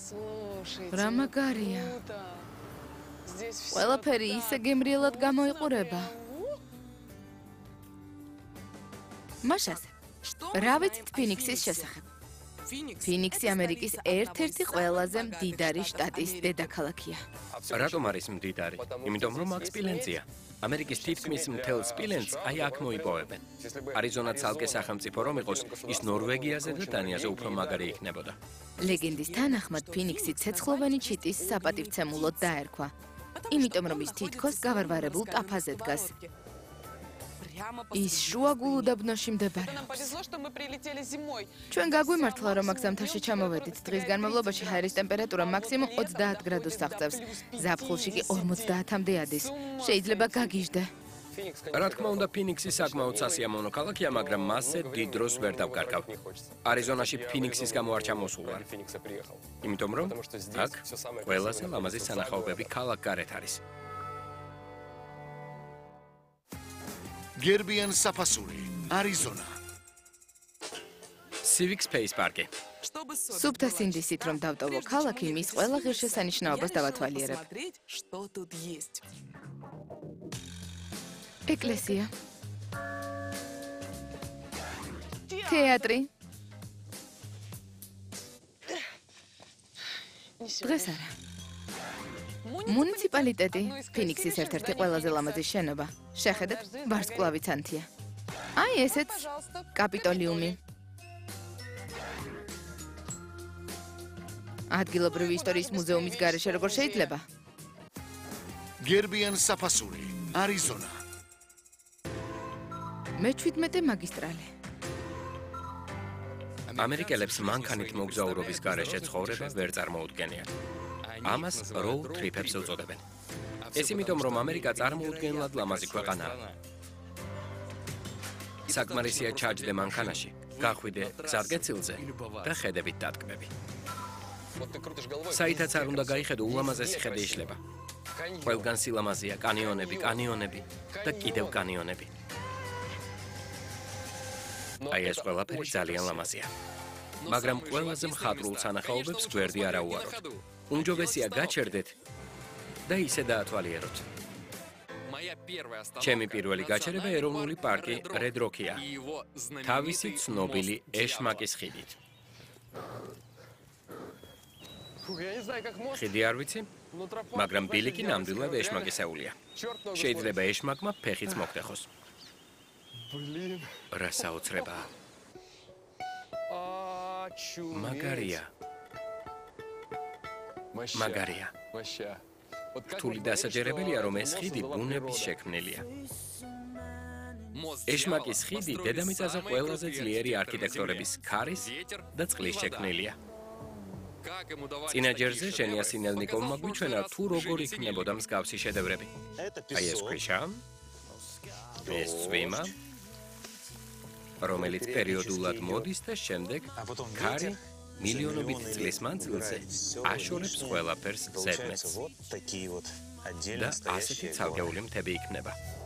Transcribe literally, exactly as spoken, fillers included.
რა მაგარია. ყველაფერი ისე გემრიელად გამოიყურება. მაშას, რა ვიცით ფინიქსის შესახებ? ფინიქსი ამერიკის ერთ-ერთი ყველაზე მდიდარი შტატის დედაქალაქია. რატომ არის მდიდარი? იმიტომ რომ აქ სპილენძია. ამერიკის თითქმის მთელ სპილენძს აი აქ მოიპოვებენ. არიზონა ცალკე სახელმწიფო რომ იყოს, ის ნორვეგიაზე და დანიაზე უფრო მაგარი იქნებოდა. ლეგენდის თანახმად ფინიქსი ცეცხლოვანი ჩიტის საპატივცემულოდ დაერქვა. იმიტომ რომ ის თითქოს გავარვარებულ ტაფაზე დგას. ის შუაგულ უდაბნოში მდებარეობს. ჩვენ გაგვიმართლა რომ აქ ზამთარში ჩამოვედით. დღის განმავლობაში ჰაერის ტემპერატურა მაქსიმუმ ოცდაათ გრადუსს აღწევს. ზაფხულში კი ორმოცდაათამდე ადის. შეიძლება გაგიჟდე. რა თქმა უნდა, ფინიქსი საკმაოდ სასიამოვნო ქალაქია, მაგრამ მასზე დიდ დროს ვერ დავკარგავ. არიზონაში ფინიქსის გამო არ ჩამოსულ ვარ. იმიტომ რომ აქ ყველაზე ლამაზი სანახაობები ქალაქ გარეთ არის. გერბიან საფასური, არიზონა. Civic Space პარკი. სუფთა სინდისით რომ დავტოვო ქალაქი, მის ყველა ღირსშესანიშნაობას დავათვალიერებ. ეკლესია. თეატრი. დღეს არა. მუნიციპალიტეტი, ფინიქსის ერთ-ერთი ყველაზე ლამაზი შენობა. შეხედეთ, ვარსკვლავი ცანთია. აი ესეც კაპიტოლიუმი. ადგილობრივი ისტორიის მუზეუმის გარეშე როგორ შეიძლება? გერბიან საფასური, არიზონა. მეჩვიდმეტე მაგისტრალი. ამერიკელებს მანქანით მოგზაურობის გარეშე ცხოვრება ვერ წარმოუდგენიათ. ამას road trip-ებს უწოდებენ. ეს იმიტომ, რომ ამერიკა წარმოუდგენლად ლამაზი ქვეყანაა. საკმარისია ჩაჯდე მანქანაში, გახვიდე გზატკეცილზე და ხედებით დატკბები. საითაც არ უნდა გაიხედო, ულამაზესი ხედი იშლება. ყველგან სილამაზეა, კანიონები, კანიონები და კიდევ კანიონები. აი ეს ყველაფერი ძალიან ლამაზია. მაგრამ ყველაზე მხატვრულ სანახაობებს გვერდი არ აუაროთ. უმჯობესია გაჩერდეთ და ისე დაათვალიეროთ. ჩემი პირველი გაჩერება ეროვნული პარკი Red Rock-ია. თავისი ცნობილი ეშმაკის ხიდით. ხიდი არ ვიცი, მაგრამ ბილიკი ნამდვილად ეშმაკისეულია. შეიძლება ეშმაკმა ფეხიც მოგდეხოს. რა საოცრებაა. მაგარია. მაგარია. რთული დასაჯერებელია, რომ ეს ხიდი ბუნების შექმნილია. ეშმაკის ხიდი დედამიწაზე ყველაზე ძლიერი არქიტექტორების ქარის და წყლის შექმნილია. წინაჯერზე ჟენია სინელნიკოვმა გვიჩვენა, თუ როგორ იქნებოდა მსგავსი შედევრები. აი ეს ქვიშა, ეს წვიმა, რომელიც პერიოდულად მოდის და შემდეგ ქარი მილიონობით წლის მანძილზე აშორებს ყველაფერს ზედმეტს და ასეთი ცალკეული მთები იქნება.